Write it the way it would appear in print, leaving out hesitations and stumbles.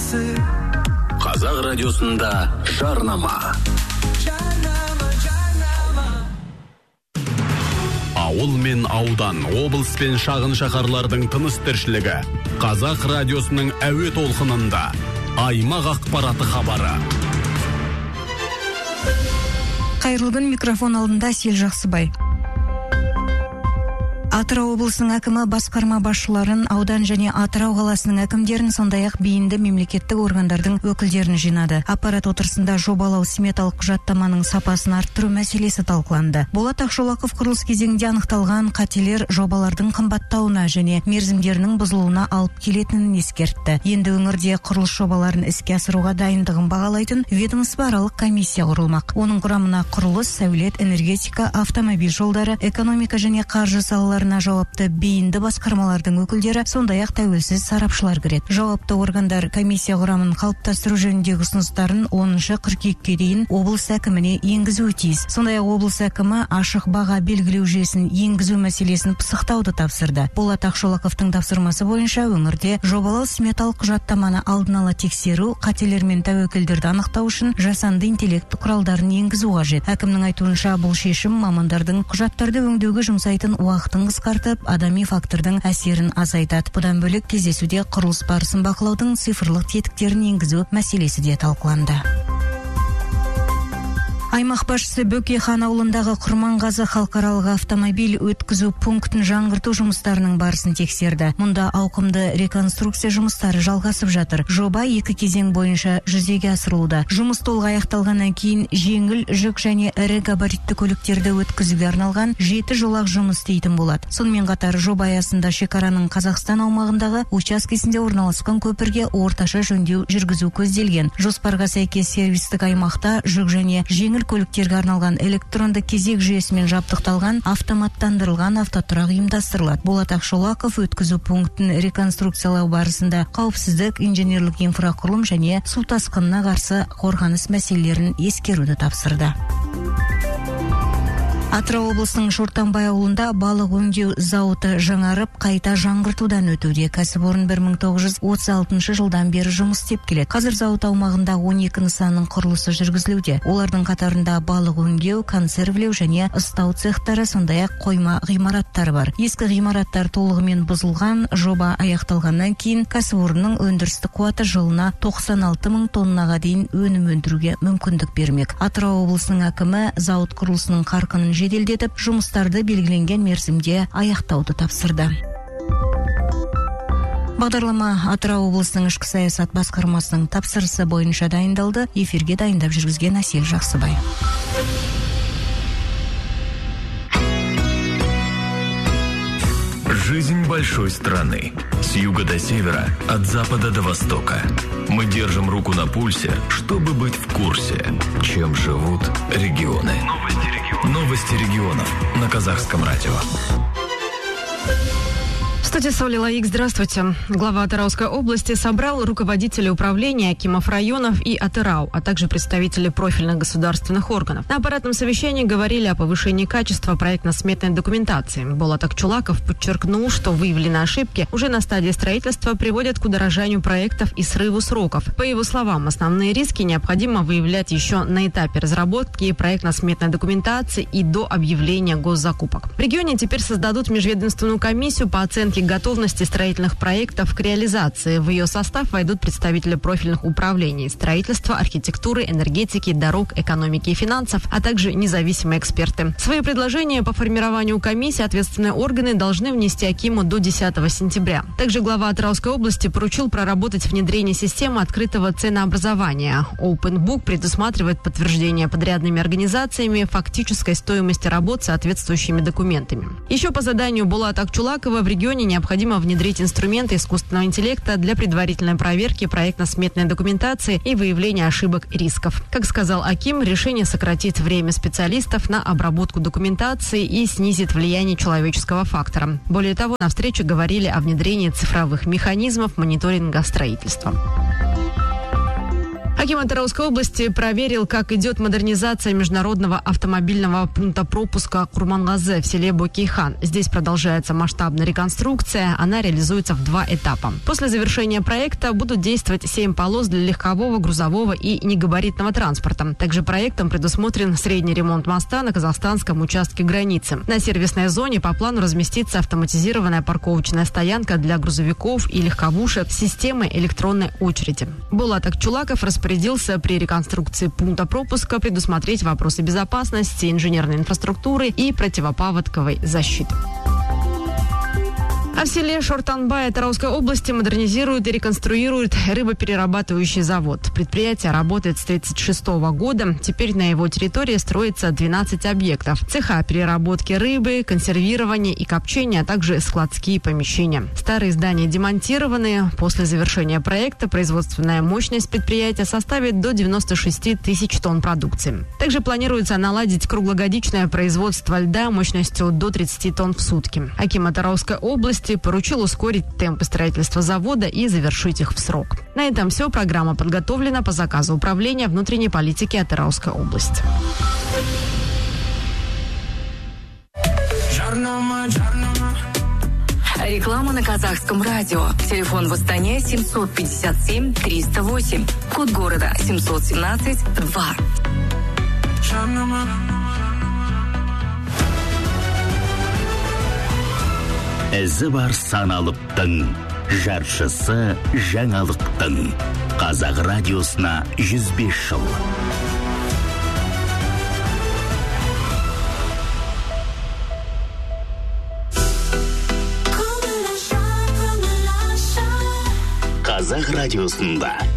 Қазақ радиосында жарнама. Ауыл мен аудан, облыс пен шағын шаһарлардың тыныс тіршілігі. Қазақ радиосының әуе толқынында. Аймақ ақпараты хабары. Қайырлы күн, микрофон алдында Сел Жақсыбай. Атырау облысының әкімі басқарма басшыларын, аудан және Атырау қаласының әкімдерін, сондай-ақ бейінді мемлекеттік органдардың өкілдерін жинады. Аппарат отырысында жобалау сметалық құжаттаманың сапасын арттыру мәселесі талқыланды. Болат Ақшолақов құрылыс кезеңінде анықталған қателер жобалардың қымбаттауына және мерзімдерінің бұзылуына алып келетінін ескертті. Енді өңірде құрылыс жобаларын іске асыруға дайындығын бағалайтын ведомствоаралық комиссия құрылмақ. Оның құрамына құрылыс, сәулет, энергетика, автомобиль жолдары, экономика және қаржы салалары жауапты бейінді басқармалардың өкілдері, сондай-ақ тәуелсіз сарапшылар кіреді. Жауапты органдар комиссия құрамын қалыптастыру жөніндегі ұсыныстарын 10 қыркүйекке дейін облыс әкіміне енгізуі тиіс. Сондай-ақ облыс әкімі ашық баға белгілеу жүйесін енгізу мәселесін пысықтауды тапсырды. Болат Ақшолақовтың тапсырмасы бойынша өңірде жобалау сметалық құжаттаманы алдын ала тексеру, қателер мен тәуекелдерді анықтау үшін жасанды интеллект құралдарын енгізу қажет. Әкімнің айтуынша бұл шешім мамандардың құжаттарды өңдеуге жұмсайтын уақытын қысқартып, адами фактордың әсерін азайтады. Бұдан бөлек кездесуде құрылыс барысын бақылаудың цифрлық тетіктерін енгізу мәселесі де талқыланды. Аймақ басшысы Бөкейхан ауылындағы Құрманғазы халықаралық автомобиль өткізу пунктін жаңғырту жұмыстарының барысын тексерді. Мұнда ауқымды реконструкция жұмыстары жалғасып жатыр. Жоба 2 кезең бойынша жүзеге асырылуда. Жұмыс толық аяқталғаннан кейін жеңіл, жүк және ірі габаритті көліктерді өткізуге арналған 7 жолақ жұмыс істейтін болады. Сонымен қатар жоба аясында шекараның Қазақстан аумағындағы учаскесінде орналасқан көпірге орташа жөндеу жүргізу көзделген. Жоспарға сәйкес сервистік аймақта жүк және жеңіл көліктерге арналған электронды кезек жүйесімен жабдықталған автоматтандырылған автотұрақ ұйымдастырылады. Болат Ақшолақов өткізу пунктін реконструкциялау барысында қауіпсіздік, инженерлік инфрақұрылым және су тасқынына қарсы қорғаныс мәселелерін ескеруді тапсырды. Атырау облысының Шортанбай ауылында балық өңдеу зауыты жаңарып, қайта жаңғыртудан өтуде. Кәсіпорын 1936 жылдан бері жұмыс істеп келеді. Қазір зауыт аумағында 12 нысанның құрылысы жүргізілуде. Олардың қатарында балық өңдеу, консервілеу және ыстау цехтары, сондай-ақ қойма ғимараттар бар. Ескі ғимараттар толығымен бұзылған. Жоба аяқталғаннан кейін кәсіпорынның өндірістік қуаты жылына 96 мың тоннаға дейін өнім өндіруге мүмкіндік бермек. Атырау облысының әкімі зауыт құрылысының қарқынын жеделдетіп, жұмыстарды белгіленген мерзімде аяқтауды тапсырды. Бағдарлама Атырау облысының ішкі саясат басқармасының тапсырысы бойынша дайындалды. Эфирге дайындап жүргізген Сел Жақсыбай. Жизнь большой страны. С юга до севера, от запада до востока. Мы держим руку на пульсе, чтобы быть в курсе, чем живут регионы. Новости регионов на Казахском радио. В студии Соли Лаик, здравствуйте. Глава Атырауской области собрал руководителей управления акимов районов и Атырау, а также представителей профильных государственных органов. На аппаратном совещании говорили о повышении качества проектно-сметной документации. Болат Ақшолақов подчеркнул, что выявленные ошибки уже на стадии строительства приводят к удорожанию проектов и срыву сроков. По его словам, основные риски необходимо выявлять еще на этапе разработки проектно-сметной документации и до объявления госзакупок. В регионе теперь создадут межведомственную комиссию по оценке готовности строительных проектов к реализации. В ее состав войдут представители профильных управлений строительства, архитектуры, энергетики, дорог, экономики и финансов, а также независимые эксперты. Свои предложения по формированию комиссии ответственные органы должны внести акиму до 10 сентября. Также глава Атырауской области поручил проработать внедрение системы открытого ценообразования. Open Book предусматривает подтверждение подрядными организациями фактической стоимости работ с соответствующими документами. Еще по заданию Болата Ақшолақова в регионе необходимо внедрить инструменты искусственного интеллекта для предварительной проверки проектно-сметной документации и выявления ошибок и рисков. Как сказал аким, решение сократит время специалистов на обработку документации и снизит влияние человеческого фактора. Более того, на встрече говорили о внедрении цифровых механизмов мониторинга строительства. Аким Атырауской области проверил, как идет модернизация международного автомобильного пункта пропуска Курмангазы в селе Бокейхан. Здесь продолжается масштабная реконструкция. Она реализуется в 2 этапа. После завершения проекта будут действовать 7 полос для легкового, грузового и негабаритного транспорта. Также проектом предусмотрен средний ремонт моста на казахстанском участке границы. На сервисной зоне по плану разместится автоматизированная парковочная стоянка для грузовиков и легковушек с системой электронной очереди. Булат Акчулаков распорядился при реконструкции пункта пропуска предусмотреть вопросы безопасности, инженерной инфраструктуры и противопаводковой защиты. А в селе Шортанбай Атырауской области модернизируют и реконструируют рыбоперерабатывающий завод. Предприятие работает с 1936 года. Теперь на его территории строится 12 объектов. Цеха переработки рыбы, консервирования и копчения, а также складские помещения. Старые здания демонтированы. После завершения проекта производственная мощность предприятия составит до 96 тысяч тонн продукции. Также планируется наладить круглогодичное производство льда мощностью до 30 тонн в сутки. Аким Атырауской области поручил ускорить темпы строительства завода и завершить их в срок. На этом все. Программа подготовлена по заказу Управления внутренней политики Атырауской области. Реклама на казахском радио. Телефон в Астане 757-308. Код города 717-2. Ізі бар саналыптың, жаршысы жаңалықтың. Қазақ радиосына 105 жыл. Қазақ радиосында